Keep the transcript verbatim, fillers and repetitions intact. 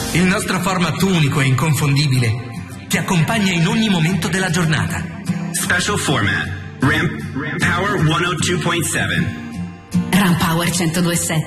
Il nostro format unico e inconfondibile ti accompagna in ogni momento della giornata. Special format. Ramp, Ramp Power centodue point seven. Ramp Power centodue point sette.